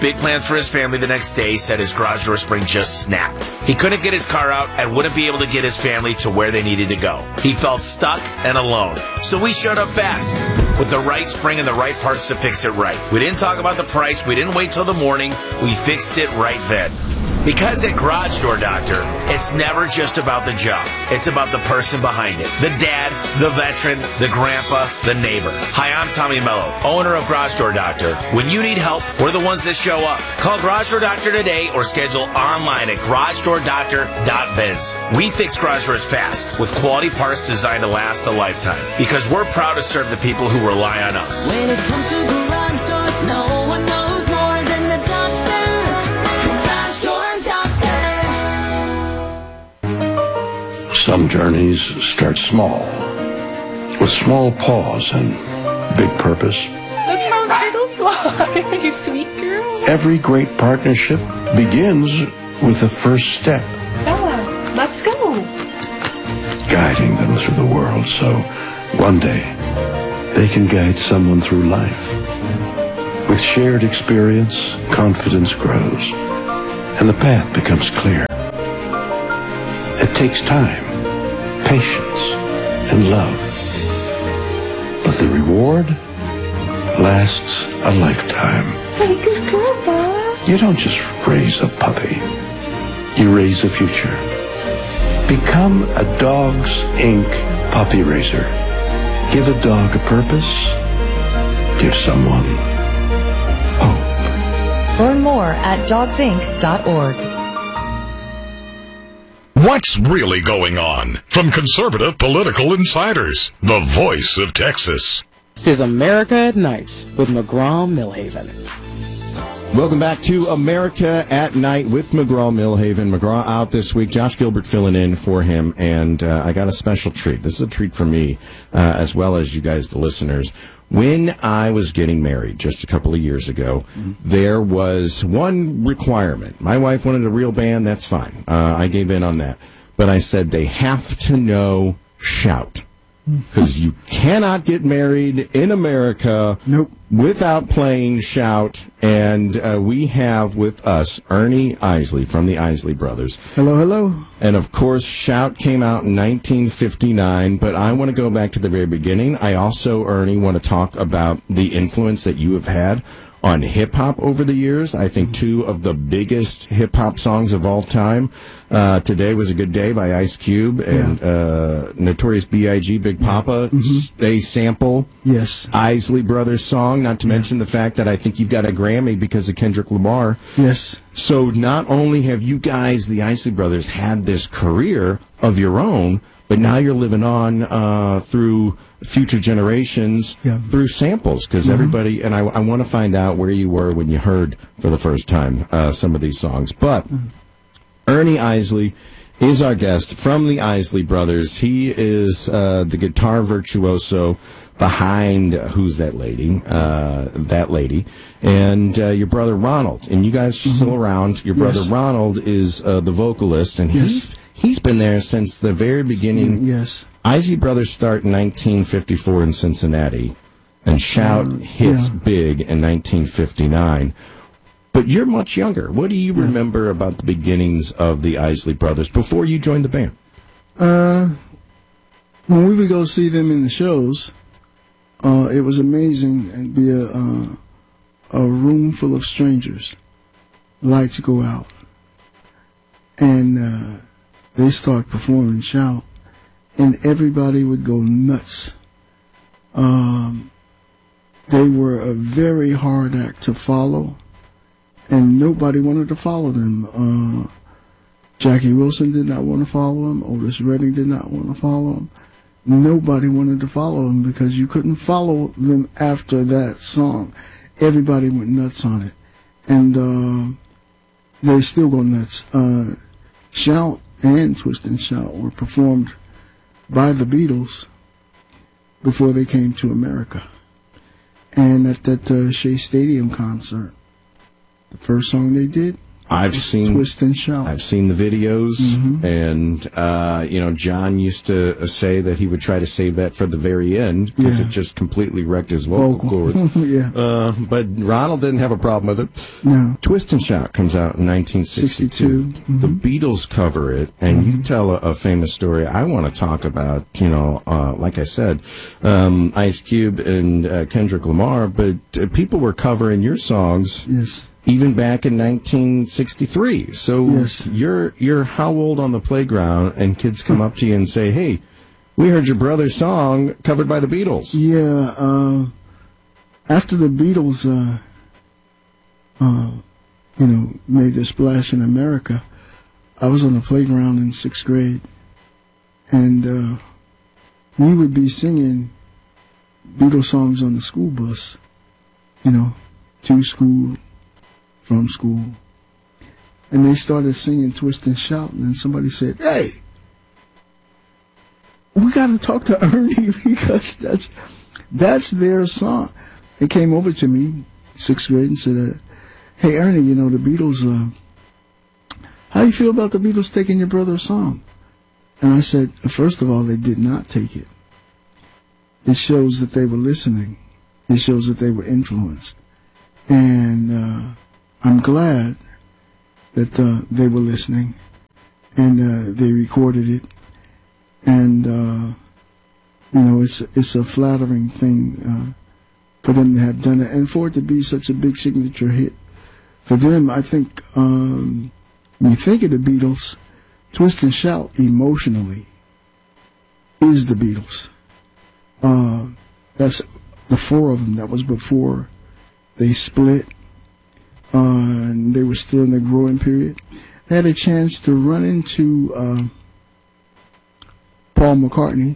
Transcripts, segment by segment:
big plans for his family the next day, said his garage door spring just snapped. He couldn't get his car out and wouldn't be able to get his family to where they needed to go. He felt stuck and alone. So we showed up fast with the right spring and the right parts to fix it right. We didn't talk about the price. We didn't wait till the morning. We fixed it right then. Because at Garage Door Doctor, it's never just about the job. It's about the person behind it. The dad, the veteran, the grandpa, the neighbor. Hi, I'm Tommy Mello, owner of Garage Door Doctor. When you need help, we're the ones that show up. Call Garage Door Doctor today or schedule online at garagedoordoctor.biz. We fix garage doors fast with quality parts designed to last a lifetime because we're proud to serve the people who rely on us. When it comes to garage doors, no one knows more than the doctor. Some journeys start small, with small paws and big purpose. That's how turtles fly, you sweet girl. Every great partnership begins with the first step. Bella, let's go. Guiding them through the world so one day they can guide someone through life. With shared experience, confidence grows, and the path becomes clear. It takes time, patience, and love. But the reward lasts a lifetime. Hey, good girl, Bella. You don't just raise a puppy. You raise a future. Become a Dogs Inc. puppy raiser. Give a dog a purpose. Give someone hope. Learn more at dogsinc.org. What's really going on? From conservative political insiders, the voice of Texas. This is America at Night with McGraw-Milhaven. Welcome back to America at Night with McGraw-Milhaven. McGraw out this week. Josh Gilbert filling in for him, and I got a special treat. This is a treat for me, as well as you guys, the listeners. When I was getting married just a couple of years ago, there was one requirement. My wife wanted a real band. That's fine. I gave in on that. But I said they have to know Shout. Because you cannot get married in America without playing Shout. And we have with us Ernie Isley from the Isley Brothers. Hello, hello. And, of course, Shout came out in 1959, but I want to go back to the very beginning. I also, Ernie, want to talk about the influence that you have had on hip-hop over the years. I think two of the biggest hip-hop songs of all time. Today Was a Good Day by Ice Cube and Notorious B.I.G., Big Papa. They sample Isley Brothers' song, not to mention the fact that I think you've got a Grammy because of Kendrick Lamar. Yes. So not only have you guys, the Isley Brothers, had this career of your own, but now you're living on through future generations through samples, because everybody, and I want to find out where you were when you heard for the first time some of these songs. But Ernie Isley is our guest from the Isley Brothers. He is the guitar virtuoso behind Who's That Lady? That Lady. And your brother Ronald. And you guys are still around. Your brother Ronald is the vocalist, and he's been there since the very beginning. Yes. Isley Brothers start in 1954 in Cincinnati, and Shout hits big in 1959. But you're much younger. What do you remember about the beginnings of the Isley Brothers before you joined the band? When we would go see them in the shows, it was amazing. It'd be a room full of strangers. Lights go out, and they start performing Shout, and everybody would go nuts. They were a very hard act to follow, and nobody wanted to follow them. Jackie Wilson did not want to follow him. Otis Redding did not want to follow him. Nobody wanted to follow him because you couldn't follow them after that song. Everybody went nuts on it, and they still go nuts. Shout and Twist and Shout were performed by the Beatles before they came to America. And at that Shea Stadium concert, the first song they did, I've seen Twist and Shout. I've seen the videos, and John used to say that he would try to save that for the very end because it just completely wrecked his vocal cords. Yeah. But Ronald didn't have a problem with it. No. Twist and Shout comes out in 1962. The Beatles cover it, and you tell a famous story. I want to talk about, like I said, Ice Cube and Kendrick Lamar, but people were covering your songs. Yes. Even back in 1963. So you're how old on the playground, and kids come up to you and say, "Hey, we heard your brother's song covered by the Beatles." Yeah. After the Beatles, made their splash in America, I was on the playground in 6th grade, and we would be singing Beatles songs on the school bus. To school. From school, and they started singing Twist and Shout, and then somebody said, "Hey, we got to talk to Ernie because that's their song." They came over to me, 6th grade, and said, "Hey, Ernie, the Beatles, how do you feel about the Beatles taking your brother's song?" And I said, first of all, they did not take it. It shows that they were listening. It shows that they were influenced. And I'm glad that they were listening, and they recorded it, and it's a flattering thing for them to have done it, and for it to be such a big signature hit for them. I think when you think of the Beatles, Twist and Shout emotionally is the Beatles. That's the four of them. That was before they split. And they were still in the growing period. I had a chance to run into Paul McCartney,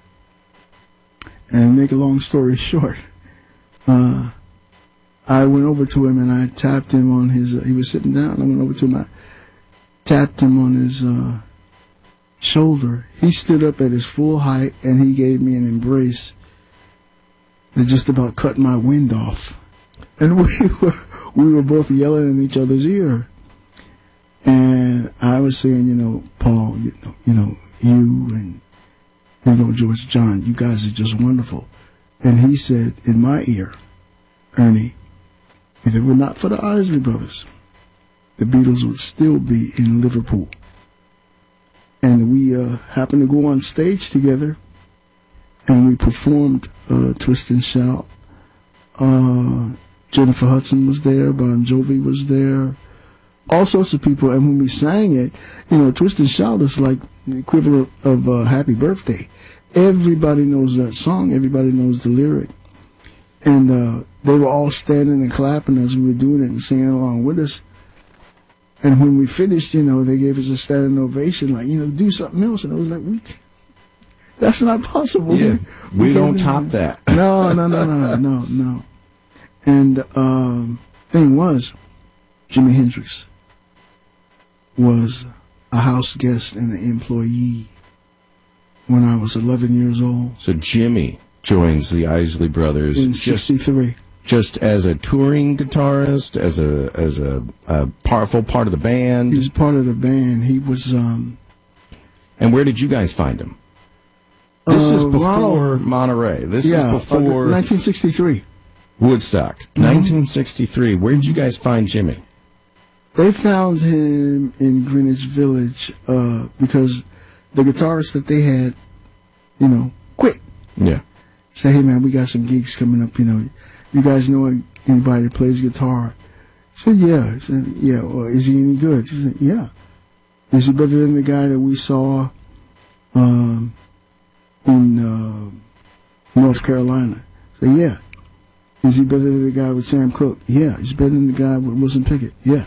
and make a long story short, I went over to him and I tapped him on his, he was sitting down, I went over to him, I tapped him on his shoulder. He stood up at his full height and he gave me an embrace that just about cut my wind off. And we were both yelling in each other's ear. And I was saying, Paul, you and George John, you guys are just wonderful. And he said in my ear, Ernie, if it were not for the Isley Brothers, the Beatles would still be in Liverpool. And we happened to go on stage together, and we performed Twist and Shout. Jennifer Hudson was there, Bon Jovi was there, all sorts of people. And when we sang it, Twist and Shout is like the equivalent of Happy Birthday. Everybody knows that song. Everybody knows the lyric. And they were all standing and clapping as we were doing it and singing along with us. And when we finished, they gave us a standing ovation, like, do something else. And I was like, that's not possible. Yeah, we don't top that. No. And thing was, Jimi Hendrix was a house guest and an employee when I was 11 years old. So Jimmy joins the Isley Brothers in '63, just as a touring guitarist, as a powerful part of the band. He was part of the band. He was. And where did you guys find him? This is before Monterey. This is before 1963. Woodstock, 1963. Where did you guys find Jimmy? They found him in Greenwich Village because the guitarist that they had, quit. Yeah. Say, hey man, we got some gigs coming up. You guys know anybody that plays guitar? I said, yeah. I said, yeah. Well, is he any good? She said, yeah. Is he better than the guy that we saw in North Carolina? I said, yeah. Is he better than the guy with Sam Cooke? Yeah. He's better than the guy with Wilson Pickett? Yeah.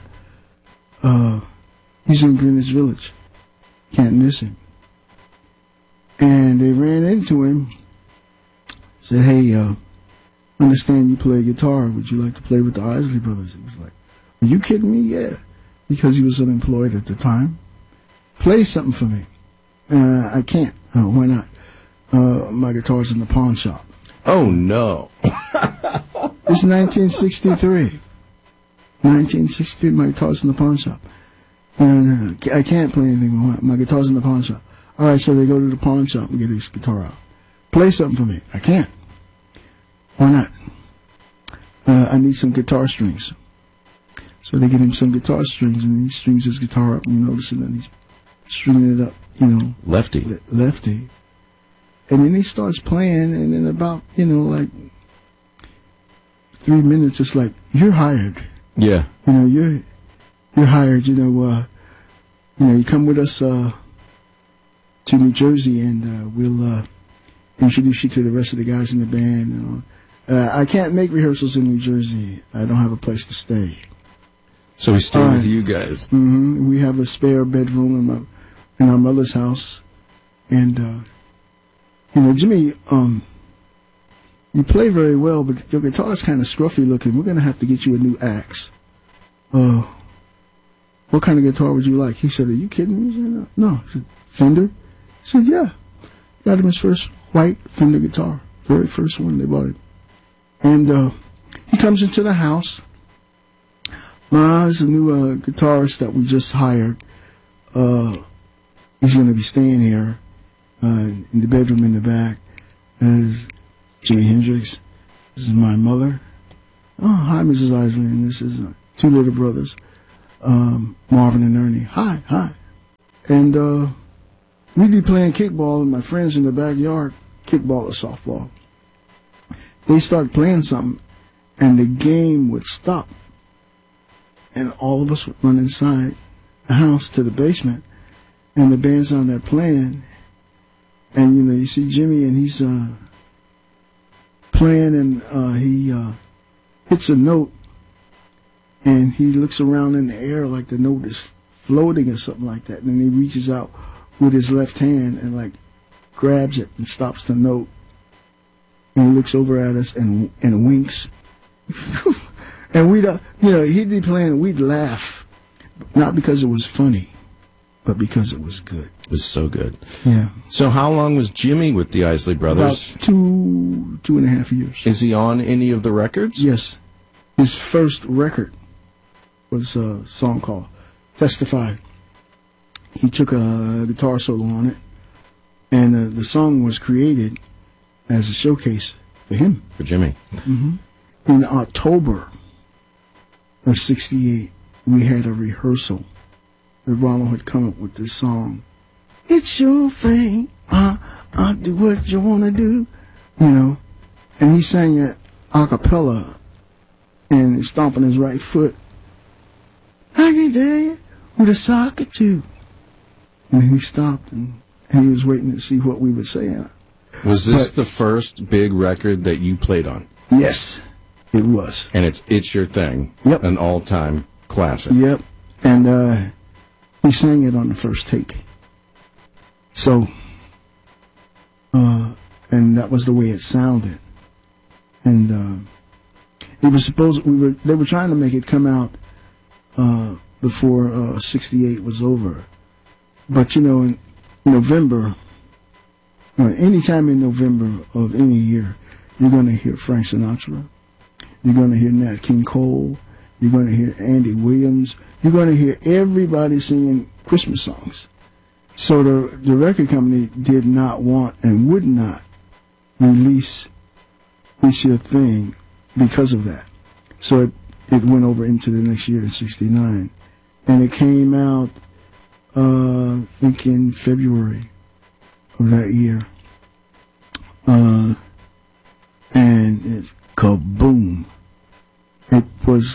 He's in Greenwich Village. Can't miss him. And they ran into him. Said, hey, understand you play guitar. Would you like to play with the Isley Brothers? He was like, are you kidding me? Yeah. Because he was unemployed at the time. Play something for me. I can't. Why not? My guitar's in the pawn shop. Oh, no. It's 1963. 1960, my guitar's in the pawn shop. And I can't play anything with my guitar's in the pawn shop. All right, so they go to the pawn shop and get his guitar out. Play something for me. I can't. Why not? I need some guitar strings. So they get him some guitar strings, and he strings his guitar up, and you notice that he's stringing it up, lefty. Lefty. And then he starts playing, and in about, like 3 minutes, it's like, you're hired. Yeah. You're hired, you come with us to New Jersey, and we'll introduce you to the rest of the guys in the band. I can't make rehearsals in New Jersey. I don't have a place to stay. So we stay with you guys. Mm-hmm. We have a spare bedroom in our mother's house. And, Jimmy, you play very well, but your guitar is kind of scruffy looking. We're going to have to get you a new axe. What kind of guitar would you like? He said, are you kidding me? I said, no. I said, Fender? He said, yeah. Got him his first white Fender guitar. Very first one they bought him. And he comes into the house. There's a new guitarist that we just hired. He's going to be staying here in the bedroom in the back. There's Jimi Hendrix. This is my mother. Oh, hi, Mrs. Isley. And this is two little brothers, Marvin and Ernie. Hi. And we'd be playing kickball, and my friends in the backyard, kickball or softball. They start playing something, and the game would stop. And all of us would run inside the house to the basement, and the band's down there playing. And, you see Jimmy, and he's playing, and he hits a note, and he looks around in the air like the note is floating or something like that. And then he reaches out with his left hand and, grabs it and stops the note. And he looks over at us and winks. And we'd, he'd be playing, and we'd laugh. Not because it was funny, but because it was good. It was so good. Yeah. So how long was Jimmy with the Isley Brothers? About 2.5 years. Is he on any of the records? Yes. His first record was a song called Testify. He took a guitar solo on it, and the song was created as a showcase for him. For Jimmy. Mm-hmm. In October of '68, we had a rehearsal. Ronald had come up with this song. It's your thing. I'll do what you want to do. And he sang it a cappella and stomping his right foot. I can tell you with a sock or two. And then he stopped, and he was waiting to see what we would say. Was this the first big record that you played on? Yes, it was. And it's Your Thing. Yep. An all-time classic. Yep. And he sang it on the first take. So, and that was the way it sounded. And it was they were trying to make it come out before '68 was over. But in November, anytime in November of any year, you're going to hear Frank Sinatra, you're going to hear Nat King Cole, you're going to hear Andy Williams, you're going to hear everybody singing Christmas songs. So the record company did not want and would not release It's Your Thing because of that. So it went over into the next year in '69. And it came out, I think in February of that year. And it's kaboom. It was,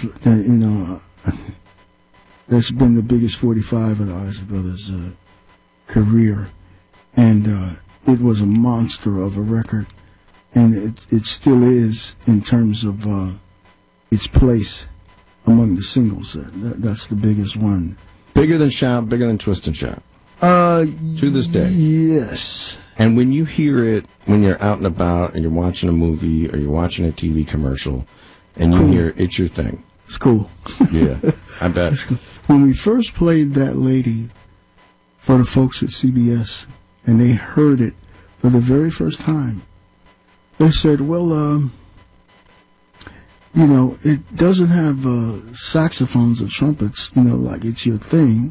that's been the biggest 45 of the Isley Brothers' career. And it was a monster of a record. And it still is in terms of its place among the singles. That's the biggest one. Bigger than Shout, bigger than Twist and Shout. To this day. Yes. And when you hear it, when you're out and about and you're watching a movie or you're watching a TV commercial and you hear It's Your Thing. It's cool. Yeah, I bet. When we first played That Lady for the folks at CBS and they heard it for the very first time, they said, well, you know, it doesn't have saxophones or trumpets, you know, like it's your thing.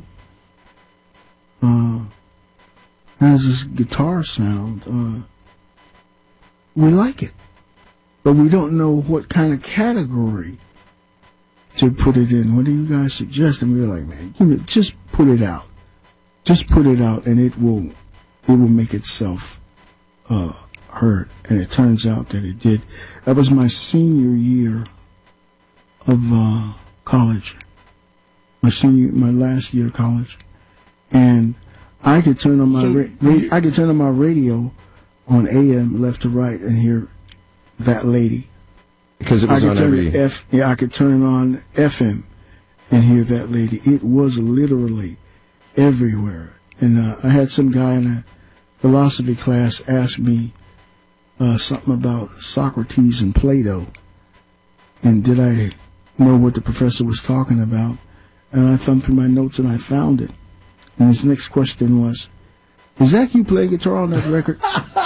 Has this guitar sound. We like it, but we don't know what kind of category to put it in. What do you guys suggest? And we were like, man, you know, just put it out. Just put it out, and it will make itself heard. And it turns out that it did. That was my senior year of college. My last year of college, and I could turn on my radio on AM left to right and hear that lady. Because it was on every... I could turn on FM and hear that lady. It was literally everywhere. And I had some guy in a philosophy class ask me something about Socrates and Plato. And did I know what the professor was talking about? And I thumbed through my notes and I found it. And his next question was, is that you play guitar on that record?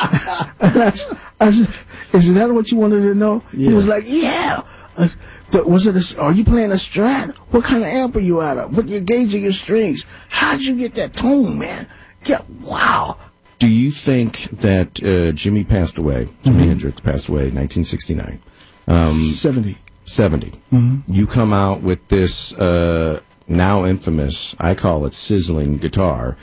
I said, is that what you wanted to know? Yeah. He was like, yeah. Are you playing a Strat? What kind of amp are you out of? What you gauging your strings? How'd you get that tone, man? Yeah, wow. Do you think that Jimi Hendrix passed away in 1969? 70. 70. Mm-hmm. You come out with this now infamous, I call it sizzling guitar.